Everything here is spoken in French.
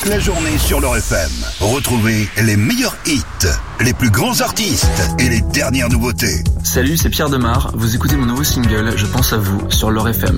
la journée sur leur FM. Retrouvez les meilleurs hits, les plus grands artistes et les dernières nouveautés. Salut, c'est Pierre Demar. Vous écoutez mon nouveau single Je pense à vous sur leur FM.